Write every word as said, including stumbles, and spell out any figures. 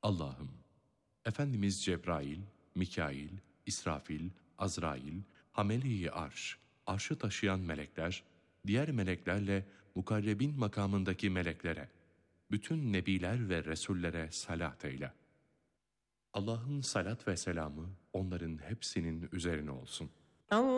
Allah'ım, Efendimiz Cebrail, Mikail, İsrafil, Azrail, Hamele-i Arş, arşı taşıyan melekler, diğer meleklerle mukarrebin makamındaki meleklere, bütün nebiler ve resullere salat eyle. Allah'ın salat ve selamı onların hepsinin üzerine olsun.